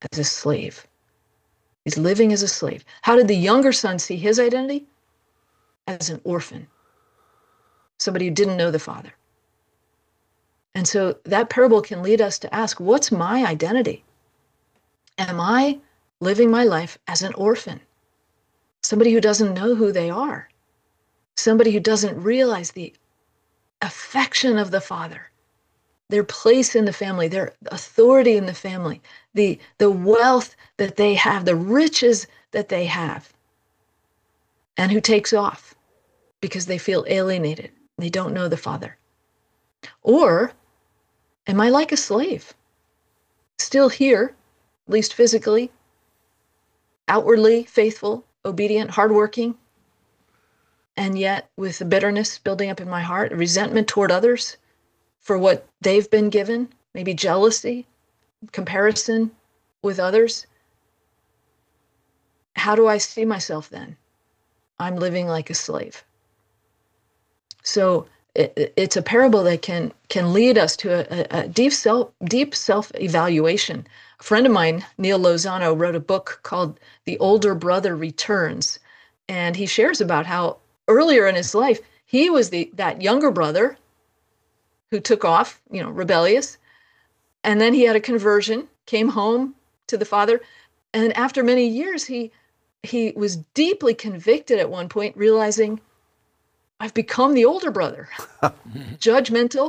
as a slave. He's living as a slave. How did the younger son see his identity? As an orphan, somebody who didn't know the father. And so that parable can lead us to ask, what's my identity? Am I living my life as an orphan? Somebody who doesn't know who they are. Somebody who doesn't realize the affection of the father, their place in the family, their authority in the family, the wealth that they have, the riches that they have, and who takes off because they feel alienated. They don't know the father. Or am I like a slave? Still here, at least physically, outwardly faithful, obedient, hardworking, and yet with the bitterness building up in my heart, resentment toward others for what they've been given, maybe jealousy, comparison with others. How do I see myself then? I'm living like a slave. So it's a parable that can lead us to a deep self-evaluation. A friend of mine, Neil Lozano, wrote a book called The Older Brother Returns. And he shares about how earlier in his life, he was that younger brother who took off, rebellious. And then he had a conversion, came home to the father. And after many years, he was deeply convicted at one point, realizing, I've become the older brother, judgmental,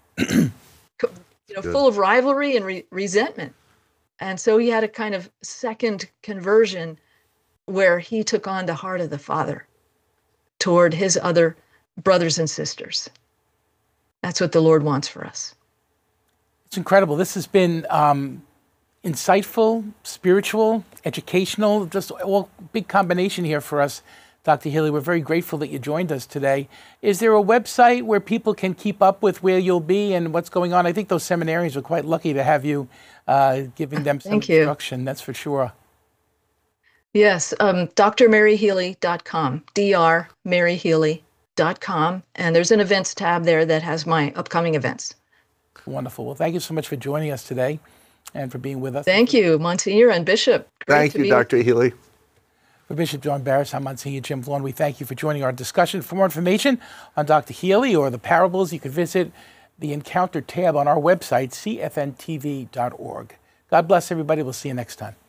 full of rivalry and resentment. And so he had a kind of second conversion where he took on the heart of the father toward his other brothers and sisters. That's what the Lord wants for us. It's incredible. This has been insightful, spiritual, educational, just all big combination here for us. Dr. Healy, we're very grateful that you joined us today. Is there a website where people can keep up with where you'll be and what's going on? I think those seminarians are quite lucky to have you giving them some instruction, that's for sure. Yes, drmaryhealy.com, drmaryhealy.com. And there's an events tab there that has my upcoming events. Wonderful. Well, thank you so much for joining us today and for being with us. Thank you, Monsignor and Bishop. Thank you, Dr. Healy. For Bishop John Barris, I'm Monsignor Jim Vaughn. We thank you for joining our discussion. For more information on Dr. Healy or the parables, you can visit the Encounter tab on our website, cfntv.org. God bless everybody. We'll see you next time.